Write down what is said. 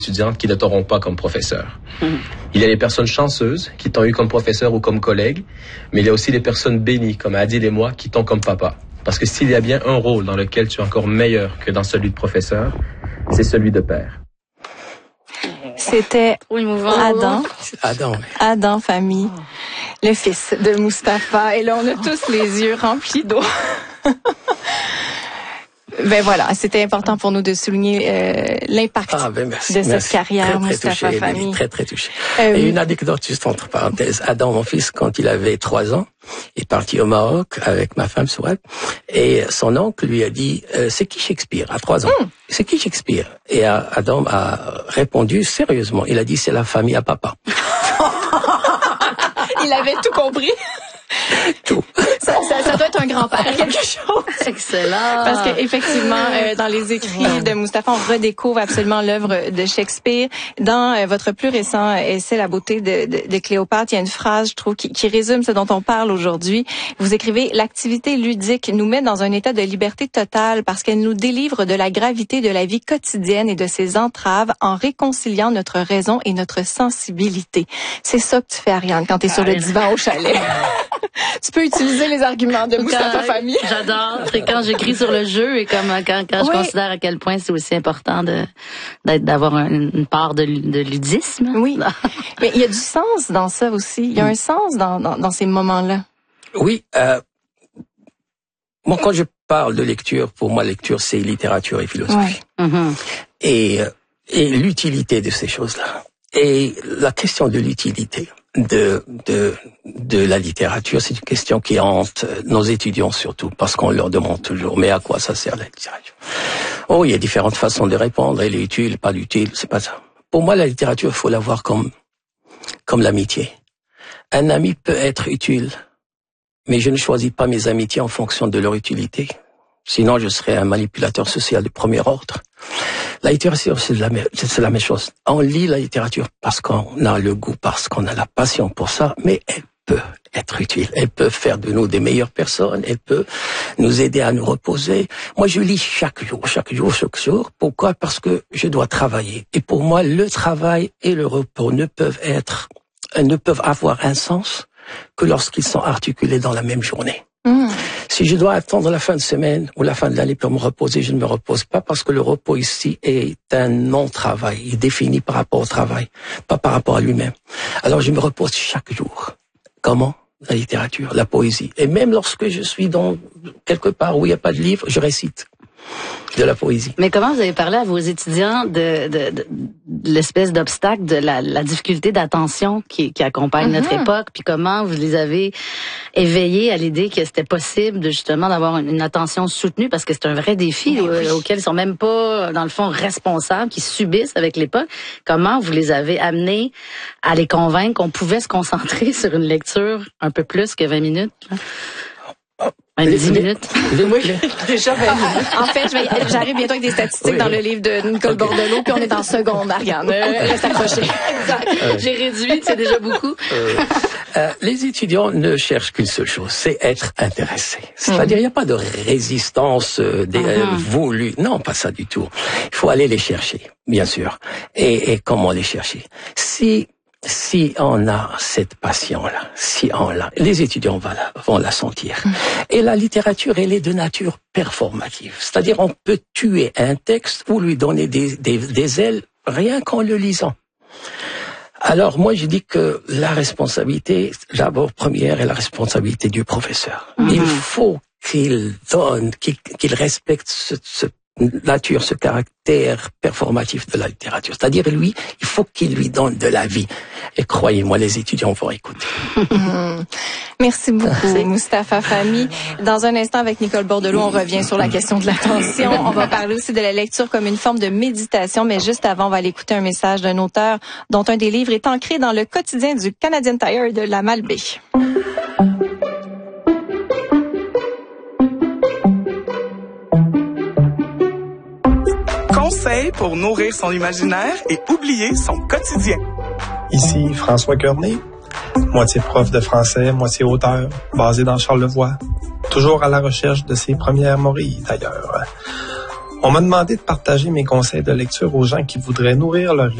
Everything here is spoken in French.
étudiantes qui ne t'auront pas comme professeur. Il y a les personnes chanceuses qui t'ont eu comme professeur ou comme collègue, mais il y a aussi les personnes bénies, comme Adil et moi, qui t'ont comme papa. Parce que s'il y a bien un rôle dans lequel tu es encore meilleur que dans celui de professeur, c'est celui de père. C'était Adam, famille, le fils de Mustapha. Et là, on a tous les yeux remplis d'eau. Ben voilà, c'était important pour nous de souligner l'impact de cette carrière, Mustapha Famille. Très touché. Et une anecdote juste entre parenthèses. Adam, mon fils, quand il avait 3 ans, est parti au Maroc avec ma femme Souad, et son oncle lui a dit c'est qui Shakespeare à 3 ans? C'est qui Shakespeare? Et Adam a répondu sérieusement. Il a dit c'est la famille à papa. Il avait tout compris. Tout. Ça doit être un grand-père, quelque chose. Excellent. Parce que effectivement, dans les écrits de Mustapha, on redécouvre absolument l'œuvre de Shakespeare. Dans votre plus récent essai, La beauté de Cléopâtre, il y a une phrase, je trouve, qui résume ce dont on parle aujourd'hui. Vous écrivez: l'activité ludique nous met dans un état de liberté totale parce qu'elle nous délivre de la gravité de la vie quotidienne et de ses entraves en réconciliant notre raison et notre sensibilité. C'est ça que tu fais, Ariane, quand tu es sur le divan au chalet. Tu peux utiliser les arguments de Mustapha Famille. J'adore. C'est quand j'écris sur le jeu et comme quand je considère à quel point c'est aussi important d'avoir une part de ludisme. Oui. Mais il y a du sens dans ça aussi. Il y a un sens dans ces moments-là. Oui. Moi, quand je parle de lecture, pour moi, lecture, c'est littérature et philosophie. Et l'utilité de ces choses-là. Et la question de l'utilité de la littérature, c'est une question qui hante nos étudiants surtout, parce qu'on leur demande toujours, mais à quoi ça sert la littérature? Oh, il y a différentes façons de répondre, elle est utile, pas utile, c'est pas ça. Pour moi, la littérature, il faut la voir comme l'amitié. Un ami peut être utile, mais je ne choisis pas mes amitiés en fonction de leur utilité. Sinon, je serais un manipulateur social de premier ordre. La littérature, c'est la même chose. On lit la littérature parce qu'on a le goût, parce qu'on a la passion pour ça, mais elle peut être utile. Elle peut faire de nous des meilleures personnes. Elle peut nous aider à nous reposer. Moi, je lis chaque jour. Pourquoi? Parce que je dois travailler. Et pour moi, le travail et le repos ne peuvent avoir un sens que lorsqu'ils sont articulés dans la même journée. Si je dois attendre la fin de semaine ou la fin de l'année pour me reposer, je ne me repose pas parce que le repos ici est un non-travail. Il est défini par rapport au travail, pas par rapport à lui-même. Alors je me repose chaque jour. Comment? La littérature, la poésie. Et même lorsque je suis dans quelque part où il n'y a pas de livre, je récite de la poésie. Mais comment vous avez parlé à vos étudiants de l'espèce d'obstacle, de la difficulté d'attention qui accompagne notre époque, puis comment vous les avez éveillés à l'idée que c'était possible de justement d'avoir une attention soutenue, parce que c'est un vrai défi auquel ils sont même pas, dans le fond, responsables, qui subissent avec l'époque. Comment vous les avez amenés à les convaincre qu'on pouvait se concentrer sur une lecture un peu plus que 20 minutes? 10 minutes. Oui, déjà 20 minutes. En fait, j'arrive bientôt avec des statistiques dans le livre de Nicole Bordelot, puis on est en seconde, Ariane. Reste accroché. Exact. J'ai réduit, c'est déjà beaucoup. Les étudiants ne cherchent qu'une seule chose, c'est être intéressés. C'est-à-dire, il n'y a pas de résistance voulue. Non, pas ça du tout. Il faut aller les chercher, bien sûr. Et comment les chercher? Si on a cette passion-là, les étudiants vont la sentir. Et la littérature, elle est de nature performative. C'est-à-dire, on peut tuer un texte ou lui donner des ailes rien qu'en le lisant. Alors, moi, je dis que la responsabilité, d'abord, première, est la responsabilité du professeur. Il faut qu'il respecte ce caractère performatif de la littérature. C'est-à-dire, lui, il faut qu'il lui donne de la vie. Et croyez-moi, les étudiants vont écouter. Merci beaucoup, Mustapha Famille. Dans un instant, avec Nicole Bordelot, on revient sur la question de l'attention. On va parler aussi de la lecture comme une forme de méditation, mais juste avant, on va aller écouter un message d'un auteur dont un des livres est ancré dans le quotidien du Canadian Tire de la Malbaie. Conseil pour nourrir son imaginaire et oublier son quotidien. Ici François Cornet, moitié prof de français, moitié auteur, basé dans Charlevoix, toujours à la recherche de ses premières morilles d'ailleurs. On m'a demandé de partager mes conseils de lecture aux gens qui voudraient nourrir leur